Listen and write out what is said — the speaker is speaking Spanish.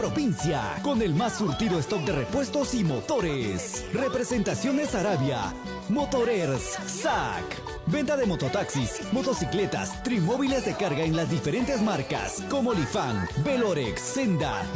provincia, con el más surtido stock de repuestos y motores. Representaciones Arabia, Motorers, SAC. Venta de mototaxis, motocicletas, trimóviles de carga en las diferentes marcas como Lifan, Velorex, Senda,